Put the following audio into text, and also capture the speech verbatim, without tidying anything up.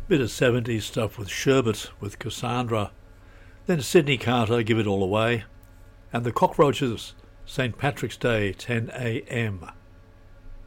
Bit of seventies stuff with Sherbet with Cassandra. Then Sydney Carter, Give It All Away. And the Cockroaches, Saint Patrick's Day, ten a m.